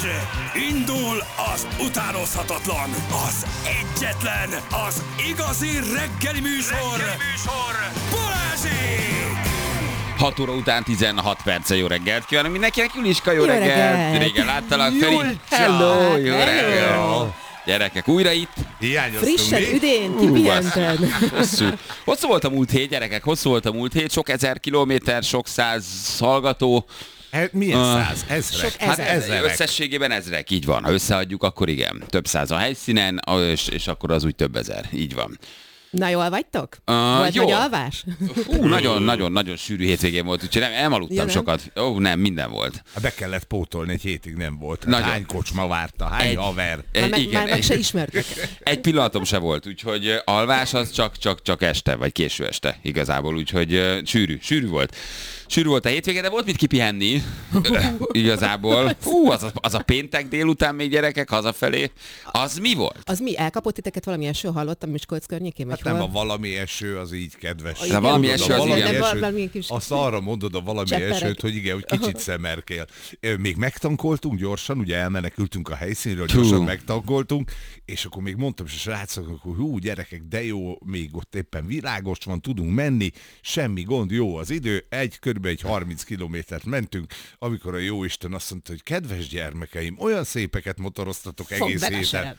Indul az utánozhatatlan, az egyetlen, az igazi reggeli műsor, Balázsék! 6 óra után 16 perce. Jó reggelt kívánok mindenkinek, Juliska, jó reggelt! Régen láttalak, Feri. Hello! Jó reggelt! Gyerekek, újra itt. Hiányoztunk Frissen, mi? üdén, kipihenten. Hosszú volt a múlt hét, gyerekek, hosszú volt a múlt hét, sok ezer kilométer, sok száz hallgató. Milyen száz? Ezrek? Sok Hát ezerek. összességében ezrek, így van. Ha összeadjuk, akkor igen. Több száz a helyszínen, és akkor az úgy több ezer. Így van. Na, jól vagytok? Volt jó. nagy alvás? Nagyon sűrű hétvégén volt, úgyhogy nem aludtam nem? sokat. Nem, minden volt. Be kellett pótolni, egy hétig nem volt. Nagyon. Hány kocsma várta, hány haver? Már meg se ismertek. Egy pillanatom se volt, úgyhogy alvás az csak este, vagy késő este igazából, úgyhogy sűrű volt. Sűrű volt a hétvége, de volt mit kipihenni igazából. Az a péntek délután még gyerekek hazafelé, az mi volt? Az mi? Elkapott titeket valami eső? Hallottam Miskolc környékén? Hát nem, a valami eső az így kedves. Igen, valami mondod, eső az valami igen. esőt, valami kis Azt arra mondod a valami cseperek. esőt, hogy igen, hogy kicsit szemerkél. Még megtankoltunk gyorsan, ugye elmenekültünk a helyszínről, Tú. gyorsan megtankoltunk, és akkor még mondtam is a srácoknak, hogy hú, gyerekek, de jó, még ott éppen világos van, tudunk menni, semmi gond, jó az idő, körülbelül egy 30 kilométert mentünk, amikor a jóisten azt mondta, hogy kedves gyermekeim, olyan szépeket motoroztatok egész Fog héten.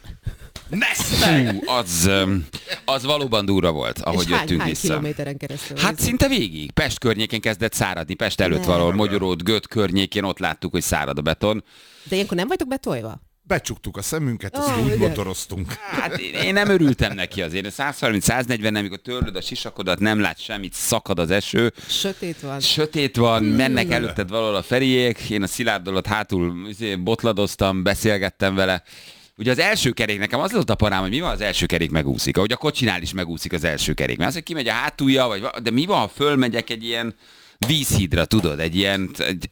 Az valóban durva volt, ahogy és jöttünk hány vissza. kilométeren keresztül? Hát szinte végig. Pest környékén kezdett száradni. Pest előtt Nem. valahol Mogyoród, Göt környékén ott láttuk, hogy szárad a beton. De ilyenkor nem vagytok betolva? Becsuktuk a szemünket, azt úgy igen. motoroztunk. Hát én nem örültem neki azért. 130-140, amikor törlöd a sisakodat, nem látsz semmit, szakad az eső. Sötét van. Mennek előtted valahol a Feriék, én a Szilárd alatt hátul botladoztam, beszélgettem vele. Ugye az első kerék, nekem az volt a parám, hogy mi van, az első kerék megúszik. Ahogy a kocsinál is megúszik az első kerék. Mert az, hogy kimegy a hátulja, de mi van, ha fölmegyek egy ilyen vízhídra, tudod, egy ilyen...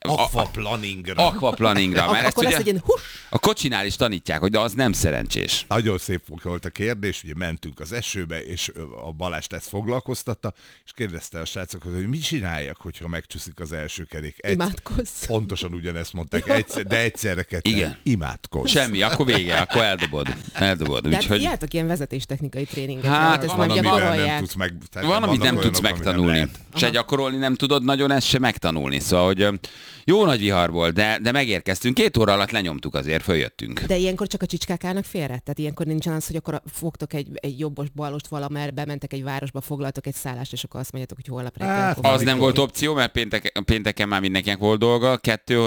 Aquaplaningra. Mert Akkor lesz egy ilyen a kocsinál is tanítják, hogy de az nem szerencsés. Nagyon szép volt a kérdés, ugye mentünk az esőbe, és a Balázs ezt foglalkoztatta, és kérdezte a srácokat, hogy mit csináljak, hogyha megcsúszik az első kerék. Imádkozz. Pontosan ugyanezt mondták, de egyszerre ketten. Igen. Imádkozz. Semmi, akkor vége, akkor eldobod. De hát Úgyhogy jártok ilyen vezetéstechnikai tréninget. Hát, ezt Van, majd amivel nem gyakorolják. tudsz van, amit nem tudsz olyanok, megtanulni. nem Se gyakorolni nem tudod nagyon, ezt se megtanulni. Szóval, hogy jó nagy vihar volt, de megérkeztünk. 2 óra alatt lenyomtuk azért, följöttünk. De ilyenkor csak a csicskák állnak félre? Tehát ilyenkor nincsen az, hogy akkor fogtok egy jobbos balost valamerre, bementek egy városba, foglaltok egy szállást, és akkor azt mondjátok, hogy holnap reggel. Hát, akkor Az nem majd- volt opció, mert pénteken már mindenkinek volt dolga. 2,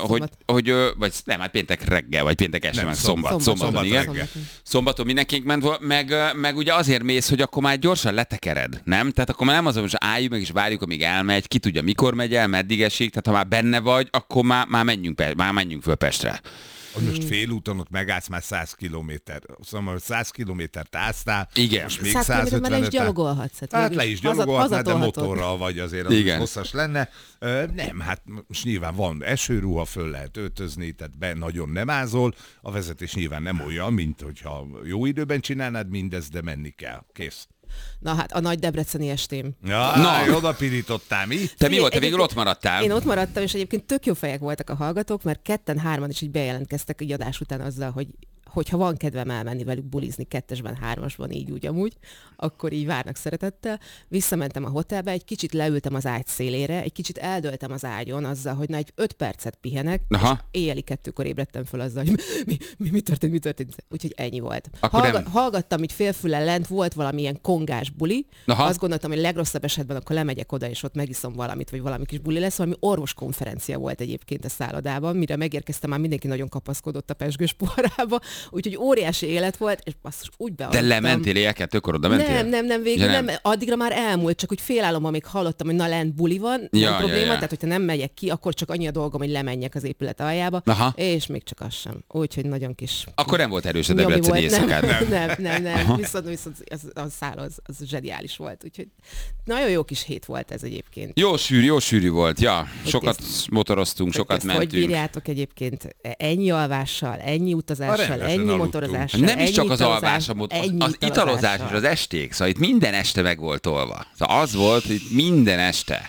vagy nem, hát péntek reggel, vagy péntek este, Nem, meg szombat szombaton, igen. reggel. Szombaton mindenkinek ment volna, meg ugye azért mész, hogy akkor már gyorsan letekered, nem? Tehát akkor már nem az, hogy most álljunk meg és várjuk, amíg elmegy, ki tudja mikor megy el, meddig esik, tehát ha már benne vagy, akkor már menjünk föl Pestre. Most félúton ott megállsz már 100 kilométer. Szóval 100 kilométert álltál, Igen. most még 100 kilométer már le is 150-et. gyalogolhatsz. Hát le is gyalogolhatnál, de hazatolhatod. motorral vagy azért, az Igen. hosszas lenne. Nem, hát most nyilván van esőruha, föl lehet öltözni, tehát nagyon nem ázol. A vezetés nyilván nem olyan, mint hogyha jó időben csinálnád mindezt, de menni kell. Kész. Na hát a nagy debreceni estém. Na, oda pirítottál, mi? Te mi volt? Te Egyébként- végül ott maradtál? Én ott maradtam, és egyébként tök jó fejek voltak a hallgatók, mert 2-3 is így bejelentkeztek egy adás után azzal, hogyha van kedvem elmenni velük bulizni 2-esben, 3-asban, így úgy amúgy, akkor így várnak szeretettel. Visszamentem a hotelbe, egy kicsit leültem az ágy szélére, egy kicsit eldöltem az ágyon azzal, hogy na egy 5 percet pihenek, Aha. és éjjeli 2-kor ébredtem fel azzal, hogy mi történt. Úgyhogy ennyi volt. Akkor nem- Hallgattam így félfülen lent, volt valamilyen kongás buli, Aha. azt gondoltam, hogy legrosszabb esetben akkor lemegyek oda, és ott megiszom valamit, vagy valami kis buli lesz. Valami orvoskonferencia volt egyébként a szállodában, mire megérkeztem, már mindenki nagyon kapaszkodott a pezsgős poharába, úgyhogy óriási élet volt, és basszus, úgy De bealudtam. lementél éjjel 2-kor oda mentél? Nem, végül Ja, nem. nem. Addigra már elmúlt, csak hogy félállom, amíg hallottam, hogy na lent buli van, Ja, nem probléma, ja. tehát hogyha nem megyek ki, akkor csak annyi a dolgom, hogy lemenjek az épület aljába, Aha. és még csak az sem. Úgyhogy nagyon kis Akkor nem volt erős a nyomi debreceni volt. éjszakád. Nem. Viszont a száll az zseniális volt. Úgyhogy nagyon jó kis hét volt ez egyébként. Jó sűrű volt, ja. Sokat ezt- motoroztunk, sokat Ezt hogy mentünk. bírjátok egyébként ennyi alvással, ennyi utazással, rendesen ennyi aludtunk. motorozással, Nem is ennyi csak az italozás, alvás, ennyi az italozás és az esték, szóval itt minden este meg volt tolva. Szóval az volt, hogy minden este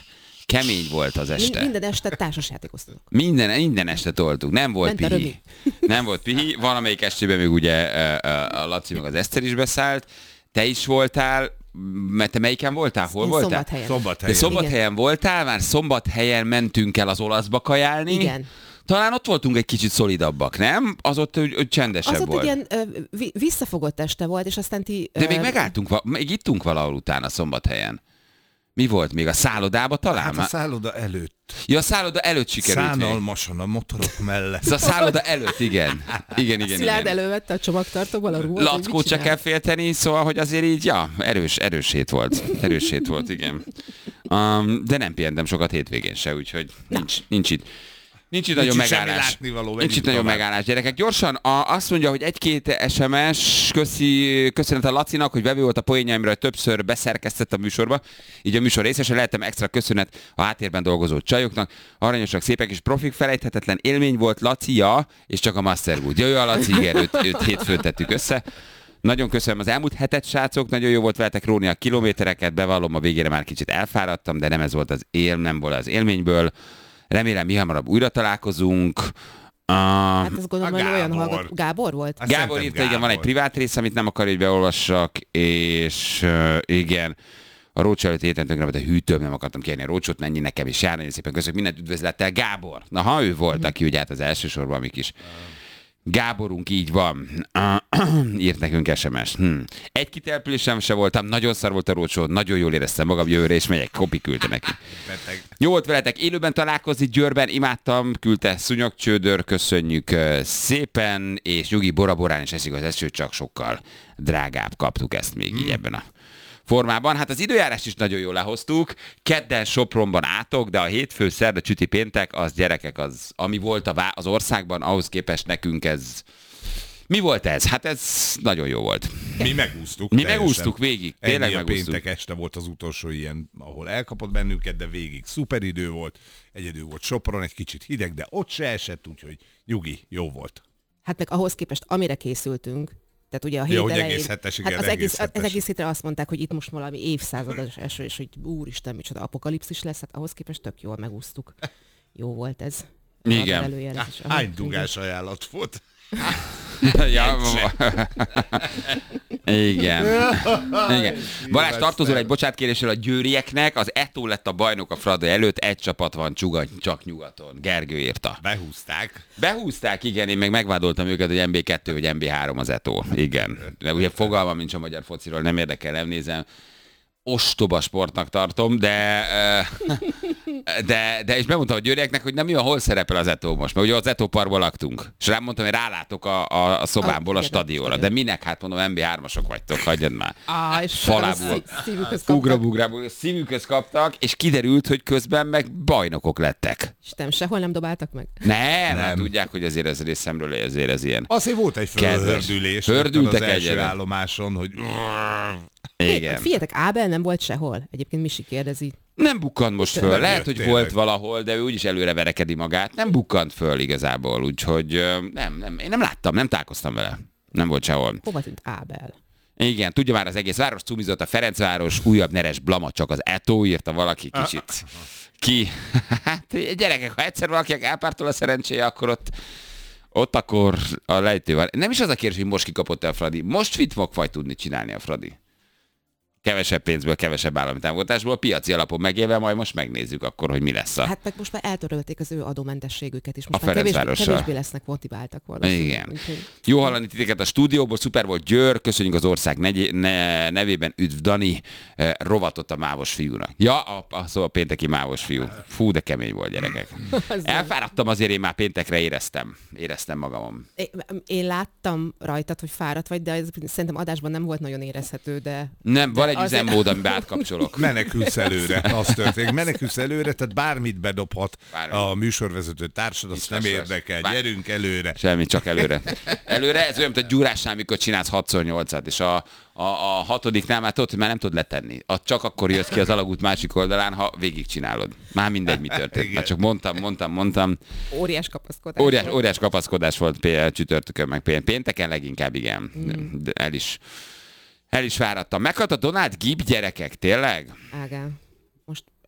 Kemény volt az este. Minden este társasjátékoztatok. Minden este toltuk. Nem volt Ment a pihi. Nem volt pihi. Valamelyik estében még ugye a Laci meg az Eszter is beszállt. Te is voltál. Mert te melyiken voltál? Hol Én voltál? Szombathelyen. De Szombathelyen voltál, már Szombathelyen mentünk el az olaszba kajálni. Igen. Talán ott voltunk egy kicsit szolidabbak, nem? Az ott hogy csendesebb Az ott volt. ilyen visszafogott este volt, és aztán ti... De még megálltunk, még ittunk valahol utána Szombathelyen. Mi volt még? A szállodába talán? Hát a szálloda előtt. Ja, a szálloda előtt sikerült még. Szánalmasan a motorok mellett. Ez a szálloda előtt, igen. Igen. Szilárd elővette a csomagtartóval a ruhat. Lackót se kell félteni, szóval, hogy azért így, ja, erős hét volt. Erős hét volt, igen. De nem pihentem sokat hétvégén se, úgyhogy nincs itt. Nincs itt nagyon megállás. Nincs itt nagyon megállás, gyerekek. Gyorsan azt mondja, hogy egy-két SMS, köszönet a Lacinak, hogy vevő volt a poénjaimra, hogy többször beszerkesztett a műsorba. Így a műsor részese lehetem extra köszönet a háttérben dolgozó csajoknak. Aranyosak, szépek és profik, felejthetetlen élmény volt Lacia, és csak a Mastergood. Jöjjön a Laci, igen, őt hétfőn tettük össze. Nagyon köszönöm az elmúlt hetet, srácok, nagyon jó volt veletek róni a kilométereket, bevallom, a végére már kicsit elfáradtam, de nem ez volt nem volt az élményből. Remélem, mi hamarabb újra találkozunk. Hát azt gondolom, hogy olyan hallgat... Gábor volt? Gábor írta, igen, van egy privát rész, amit nem akar, hogy beolvassak, és igen, a Rócsó előtt héten tönkre, de hűtőbb nem akartam kérni a Rócsót, mennyi nekem is jár, nagyon szépen köszönjük, mindent üdvözlettel, Gábor. Na, ha ő volt, aki ugye hát az elsősorban mi kis Gáborunk, így van. Írt nekünk SMS-t. Egy kitelepülésem se voltam, nagyon szar volt a Rócsó, nagyon jól éreztem magam, jövőre és megyek, Kopi küldte neki. Jó volt veletek élőben találkozni Győrben, imádtam, küldte Szúnyogcsődör, köszönjük szépen, és Nyugi Bora-Borán is eszik az eső, csak sokkal drágább, kaptuk ezt még így ebben a formában. Hát az időjárást is nagyon jól lehoztuk. Kedden Sopronban átok, de a hétfő, szerda, csüti, péntek, az gyerekek, az, ami volt az országban, ahhoz képest nekünk ez... Mi volt ez? Hát ez nagyon jó volt. Mi megúsztuk. Mi megúsztuk végig. Tényleg megúsztuk. Péntek este volt az utolsó ilyen, ahol elkapott bennünket, de végig szuper idő volt. Egyedül volt Sopron, egy kicsit hideg, de ott se esett, úgyhogy nyugi, jó volt. Hát meg ahhoz képest, amire készültünk, tehát ugye a hét elején, egész hetes, igen, hát az egész hétre azt mondták, hogy itt most valami évszázados eső, és hogy úristen, micsoda apokalipszis lesz, hát ahhoz képest tök jól megúsztuk. Jó volt ez. Igen. Hány dugás ajánlat volt? Ja, igen. Balázs, tartozol egy bocsátkéréssel a győrieknek, az Eto lett a bajnok a Fradi előtt, egy csapat van csak nyugaton. Gergő írta. Behúzták, igen, én meg megvádoltam őket, hogy MB2 vagy MB3 az Eto. Igen. De ugye fogalmam nincs a magyar fociról, nem érdekel, nem nézem. Ostoba sportnak tartom, de és bemondtam a győrieknek, hogy nem hol szerepel az Eto most, mert ugye az Eto parkban laktunk. És rám mondtam, hogy rálátok a szobámból a stadionra. De minek? Hát mondom, MB3-asok vagytok, hagyjad már. Falából. Ugrabugrából. Szívükhöz kaptak, és kiderült, hogy közben meg bajnokok lettek. És nem sehol nem dobáltak meg? Nem. Hát tudják, hogy azért ez részemről azért ez ilyen. Azért volt egy földülés. Fördültek az első állomáson, hogy... Igen. Figyeljetek, Ábel nem volt sehol. Egyébként Misi kérdezi. Nem bukkant most föl. Lehet, hogy volt valahol, de ő úgyis előre verekedi magát. Nem bukkant föl igazából, úgyhogy én nem láttam, nem találkoztam vele. Nem volt sehol. Hova tűnt Ábel? Igen, tudja már az egész város, cumizott a Ferencváros, újabb neres blama, csak az Eto, írta valaki kicsit. Ki? Hát gyerekek, ha egyszer valakinek elpártol a szerencséje, akkor ott akkor a lejtő van. Nem is az a kérdés, hogy most kikapott-e a Fradi. Most fit fog vagy tudni csinálni a Fradi. Kevesebb pénzből, kevesebb állami támogatásból, piaci alapon megélve, majd most megnézzük akkor, hogy mi lesz Hát meg most már eltörölték az ő adómentességüket is. Most a már kevésbé lesznek motiváltak valószínűleg. Igen. Jó hallani titeket a stúdióból, szuper volt Győr, köszönjük az ország nevében, üdv Dani, rovatott a mávos fiúnak. Ja, szóval a pénteki mávos fiú. Fú, de kemény volt, gyerekek. Elfáradtam, azért én már péntekre éreztem magamon. Én láttam rajtad, hogy fáradt vagy, de ez szerintem adásban nem volt nagyon érezhető, de... Nem, van egy üzemmód, amiben átkapcsolok. Menekülsz előre, az történik. Menekülsz előre, tehát bármit bedobhat a műsorvezető társad, azt nem érdekel. Gyerünk előre. Semmi, csak előre. Előre, ez olyan, mint a gyúrásnál, amikor csinálsz 6x8-at, és a hatodiknál már tudod, hogy már nem tudod letenni. Csak akkor jössz ki az alagút másik oldalán, ha végigcsinálod. Már mindegy, mi történt. Már csak mondtam. Óriás kapaszkodás. Óriás kapaszkodás volt csütörtökön, meg pénteken leginkább, igen. De el is fáradtam. Meghalt a Donald Gibb, gyerekek, tényleg? Ágán. Most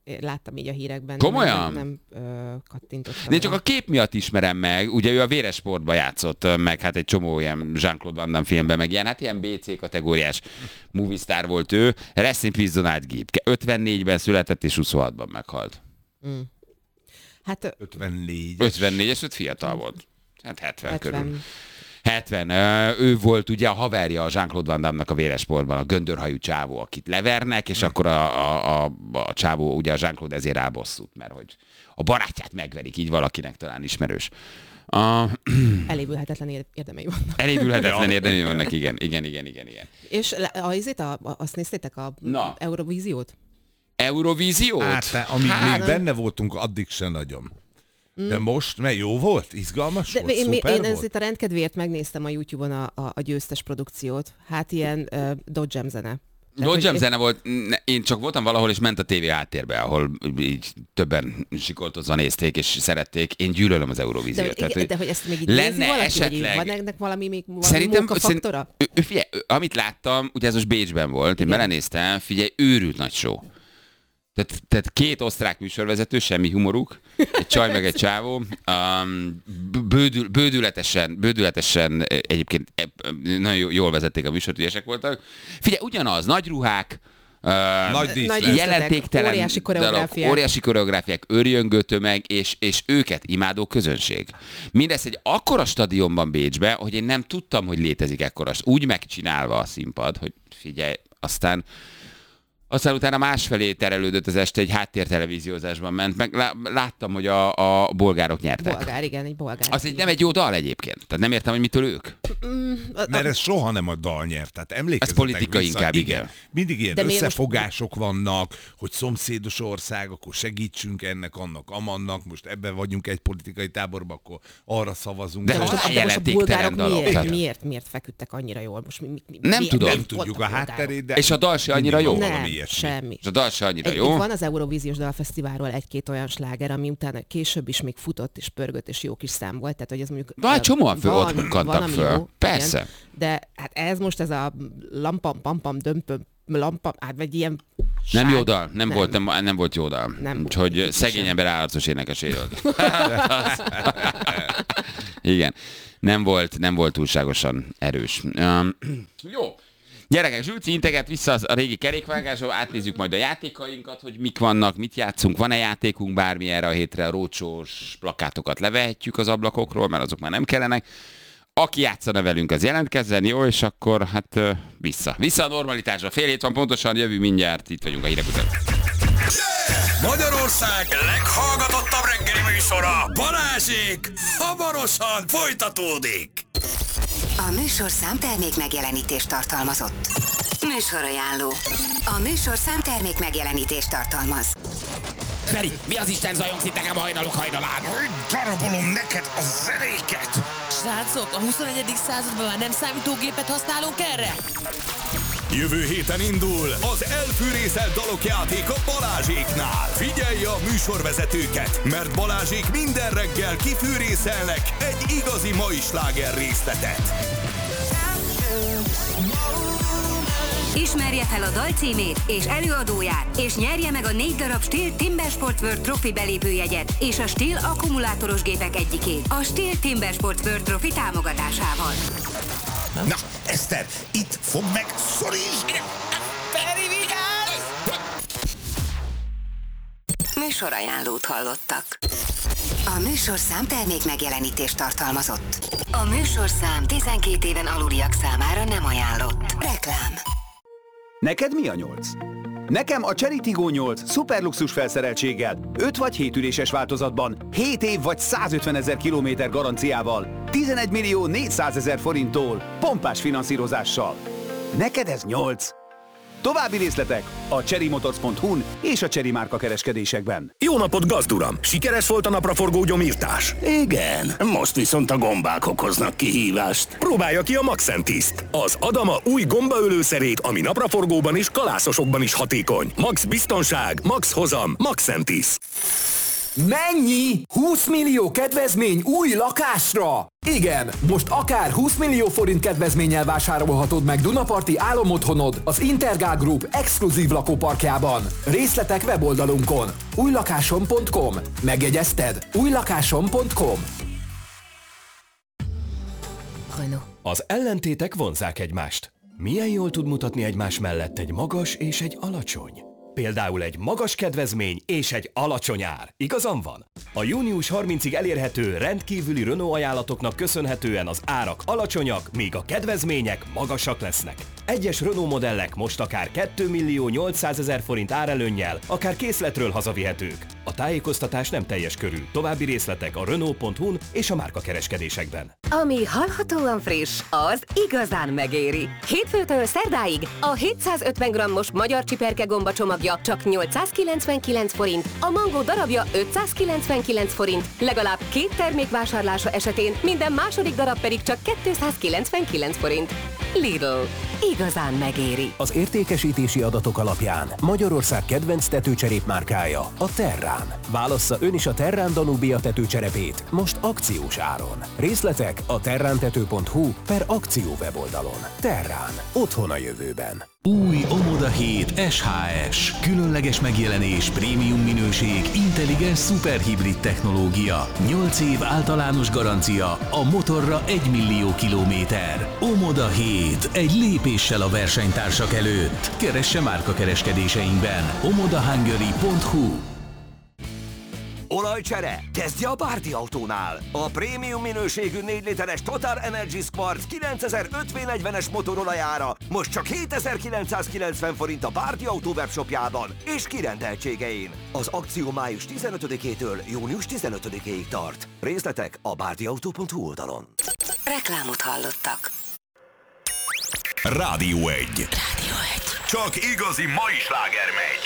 láttam így a hírekben. Komolyan? Nem kattintottam. Én csak a kép miatt ismerem meg, ugye ő a Véres Sportba játszott, meg hát egy csomó ilyen Jean-Claude Van Damme filmben, meg ilyen, hát ilyen BC kategóriás movie star volt ő. Rest in peace Donald Gibb. 54-ben született és 26-ban meghalt. Hát 54, és 5 fiatal volt. Hát 70 körül. 70. Ő volt ugye a haverja a Jean-Claude Van Damme-nak a Véres Sportban, a göndörhajú csávó, akit levernek, és akkor a csávó, ugye a Jean-Claude ezért rábosszút, mert hogy a barátját megverik, így valakinek talán ismerős. elévülhetetlen érdemei vannak. Elévülhetetlen érdemei vannak, igen. És azt néztétek a Eurovíziót? Eurovíziót? Hát, amíg még benne voltunk, addig se nagyon. De most, mert jó volt? Izgalmas volt? Szuper én volt? ezért a rendkedvéért megnéztem a YouTube-on a győztes produkciót. Hát ilyen Dodge Jam zene. Dodge Jam zene volt, én csak voltam valahol, és ment a tévé háttérbe, ahol így többen sikoltozva nézték, és szerették. Én gyűlölöm az Eurovíziót. De hogy ezt még így nézi valaki, esetleg... van ennek valami Szerintem, munkafaktora? Figyelj, amit láttam, ugye ez most Bécsben volt, én belenéztem, figyelj, őrült nagy show. Tehát 2 osztrák műsorvezető, semmi humoruk, egy csaj meg egy csávó, bődületesen egyébként nagyon jól vezették a műsort, ügyesek voltak. Figyelj, ugyanaz, nagy ruhák, jelentéktelen óriási koreográfiák, őrjöngő tömeg, és őket imádó közönség. Mindezt egy akkora stadionban Bécsbe, hogy én nem tudtam, hogy létezik ekkora, úgy megcsinálva a színpad, hogy figyelj, aztán utána másfelé terelődött az este, egy háttértelevíziózásban ment, meg láttam, hogy a bolgárok nyertek. Egy bolgár. Az nem egy jó dal egyébként. Tehát nem értem, hogy mitől ők. Mert ez soha nem a dal nyert. Tehát emlékezzetek ez politika vissza, inkább, igen. Mindig ilyen összefogások vannak, hogy szomszédos ország, akkor segítsünk ennek, annak, amannak. Most ebben vagyunk egy politikai táborban, akkor arra szavazunk. De most a bolgárok miért feküdtek annyira jól? Most nem tudom. Nem tudjuk a hátterét, de... És a dal se annyira jó. Semmi. És a dal se annyira jó. Van az Eurovíziós Dalfesztiválról 1-2 olyan sláger, ami utána később is még futott és pörgött és jó kis szám volt. Tehát, hogy ez mondjuk... Van csomóan ott bukkantak föl. Jó, persze. Igen, de hát ez most ez a lampam, pampam, dömpöm, lampam, hát vagy ilyen... Nem jó dal, nem volt jó dal. Úgyhogy szegény ember állarcos énekeséről. Igen. Nem volt túlságosan erős. Jó. Gyerekek, Zsülci integet vissza a régi kerékvágásról, átnézzük majd a játékainkat, hogy mik vannak, mit játszunk, van-e játékunk bármi erre a hétre, a rócsós plakátokat levehetjük az ablakokról, mert azok már nem kellenek. Aki játszana velünk, az jelentkezzen, jó, és akkor hát vissza a normalitásra. Fél hét van pontosan, jövő mindjárt, itt vagyunk a hírek után. Magyarország leghallgatottabb reggeli műsora, Balázsék, hamarosan folytatódik. A műsorszám termék megjelenítést tartalmazott. Műsorajánló. A műsorszám termék megjelenítést tartalmaz. Feri, mi az Isten zajongsz itt nekem a hajnalok hajnalán? Darabolom neked a zenéket! Srácok, a 21. században már nem számítógépet használunk erre? Jövő héten indul az elfűrészelt dalok játéka Balázséknál. Figyelj a műsorvezetőket, mert Balázsék minden reggel kifűrészelnek egy igazi mai sláger részletet. Ismerje fel a dal címét és előadóját, és nyerje meg a 4 darab Stihl Timber Sport World Trophy belépőjegyet és a Stihl akkumulátoros gépek egyikét a Stihl Timber Sport World Trophy támogatásával. Na, Eszter, itt fog meg, szorítsd! Feri, vigyázz! Műsorajánlót hallottak. A műsorszám termék megjelenítést tartalmazott. A műsorszám 12 éven aluliak számára nem ajánlott. Reklám. Neked mi a 8? Nekem a Chery Tiggo 8 szuperluxus felszereltséggel, 5 vagy 7 üléses változatban, 7 év vagy 150 000 kilométer garanciával, 11 millió 400 000 forinttól, pompás finanszírozással. Neked ez 8? További részletek a cherrymotors.hu-n és a Chery márka kereskedésekben. Jó napot, gazduram! Sikeres volt a napraforgó gyomírtás? Igen, most viszont a gombák okoznak kihívást. Próbálja ki a Maxentiszt, az Adama új gombaölőszerét, ami napraforgóban és kalászosokban is hatékony. Max biztonság, max hozam, Maxentis. Mennyi? 20 millió kedvezmény új lakásra? Igen, most akár 20 millió forint kedvezménnyel vásárolhatod meg Dunaparti álomotthonod az Intergál Group exkluzív lakóparkjában. Részletek weboldalunkon. újlakásom.com. Megjegyezted? újlakásom.com. Az ellentétek vonzzák egymást. Milyen jól tud mutatni egymás mellett egy magas és egy alacsony? Például egy magas kedvezmény és egy alacsony ár. Igazam van? A június 30-ig elérhető rendkívüli Renault ajánlatoknak köszönhetően az árak alacsonyak, míg a kedvezmények magasak lesznek. Egyes Renault modellek most akár 2 800 000 forint árelőnnyel, akár készletről hazavihetők. A tájékoztatás nem teljes körű. További részletek a Renault.hu-n és a márkakereskedésekben. Ami hallhatóan friss, az igazán megéri. Hétfőtől szerdáig a 750 g-os magyar csiperke gomba csomagja csak 899 forint, a mangó darabja 599 forint, legalább 2 termék vásárlása esetén minden második darab pedig csak 299 forint. Lidl. Igazán megéri. Az értékesítési adatok alapján Magyarország kedvenc tetőcserépmárkája a Terrán. Válassza ön is a Terrán Danubia tetőcserepét most akciós áron. Részletek a terrántető.hu/akció weboldalon. Terrán. Otthon a jövőben. Új Omoda 7 SHS. Különleges megjelenés, prémium minőség, intelligens szuperhibrid technológia. 8 év általános garancia, a motorra 1 millió kilométer. Omoda 7. Egy lépéssel a versenytársak előtt. Keresse márkakereskedéseinkben. omodahungary.hu. Olajcsere? Kezdje a Bárdi Autónál! A prémium minőségű 4 literes Total Energy Quartz 9005 V40-es motorolajára most csak 7990 forint a Bárdi Autó webshopjában és kirendeltségein. Az akció május 15-től június 15-ig tart. Részletek a bárdiautó.hu oldalon. Reklámot hallottak. Rádió 1. Csak igazi mai sláger megy.